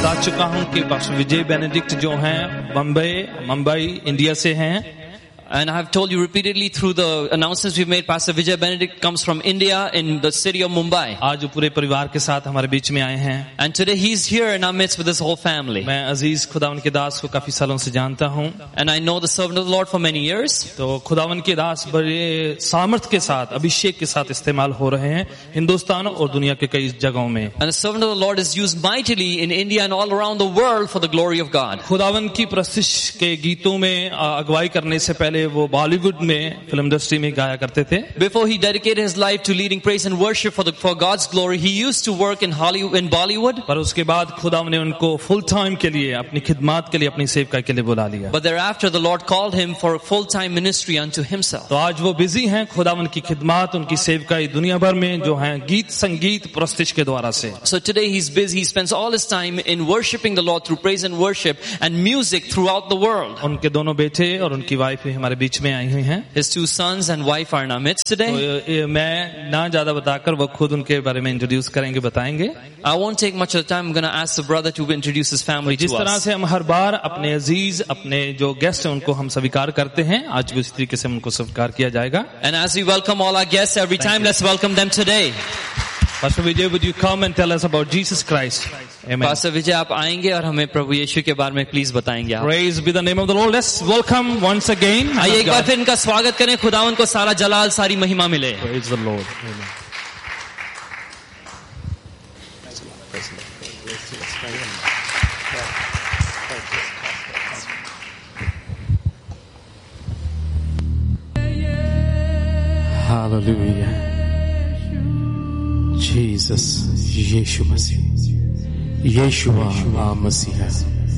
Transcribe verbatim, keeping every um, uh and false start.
बता चुका हूं कि पास्टर विजय बेनेडिक्ट जो हैं बम्बई मुंबई इंडिया से हैं. And I have told you repeatedly through the announcements we've made, Pastor Vijay Benedict comes from India in the city of Mumbai. आज वो पूरे परिवार के साथ हमारे बीच में आए हैं. And today he's here in our midst with his whole family. मैं अजीज खुदावन के दास को काफी सालों से जानता हूं. And I know the servant of the Lord for many years. तो खुदावन के दास बड़े सामर्थ के साथ, अभिषेक के साथ इस्तेमाल हो रहे हैं हिंदुस्तान और दुनिया के कई जगहों में. And the servant of the Lord is used mightily in India and all around the world for the glory of God. खुदावन की प्रस्तिश के गीतों में अगुवाई करने से पहले वो बॉलीवुड में फिल्म इंडस्ट्री में गाया करते थे. Before he dedicated his life to leading praise and worship for the for God's glory, he used to work in Hollywood in Bollywood. पर उसके बाद खुदावन ने उनको फुल टाइम के लिए, अपनी खिदमत के लिए, अपनी सेवकाई के लिए बुला लिया. But thereafter the Lord called him for a full time ministry unto himself. तो आज वो बिजी हैं खुदावन की खिदमत, उनकी सेवकाई दुनिया भर में जो है गीत संगीत प्रस्तिश के द्वारा से. So today he's busy. He spends all his time in worshiping the Lord through praise and worship and music throughout the world. उनके दोनों बेटे और उनकी वाइफ भी हमारे बीच में आई हुई हैं. His two sons and wife are in our midst today. तो मैं ना ज्यादा बताकर वो खुद उनके बारे में इंट्रोड्यूस करेंगे, बताएंगे. I won't take much of the time. I'm going to ask the brother to introduce his family to us. जिस तरह से हम हर बार अपने अजीज, अपने जो गेस्ट हैं उनको हम स्वीकार करते हैं, आज भी उसी तरीके से उनको स्वीकार किया जाएगा. And as we welcome all our guests every time, let's welcome them today. Pastor Vijay, would you come and tell us about Jesus Christ? Amen. Pastor Vijay, आप आएंगे और हमें प्रभु यीशु के बारे में प्लीज बताएंगे आप. Praise be the name of the Lord. Let's welcome once again. आइए एक बार फिर इनका स्वागत करें. खुदावन को सारा जलाल, सारी महिमा मिले. Praise the Lord. Amen. Hallelujah. Jesus, Yeshua Masih, Yeshua Masih.